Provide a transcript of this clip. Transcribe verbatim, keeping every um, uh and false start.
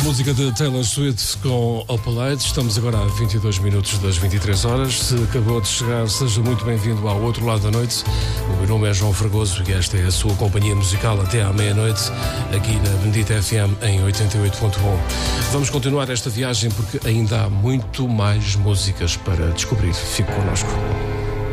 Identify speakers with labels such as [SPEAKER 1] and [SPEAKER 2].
[SPEAKER 1] Música de Taylor Swift com Opalite. Estamos agora a vinte e dois minutos das vinte e três horas. Se acabou de chegar, seja muito bem-vindo ao outro lado da noite. O meu nome é João Fragoso e esta é a sua companhia musical até à meia-noite, aqui na Bendita F M em oitenta e oito ponto um. Vamos continuar esta viagem porque ainda há muito mais músicas para descobrir. Fique connosco.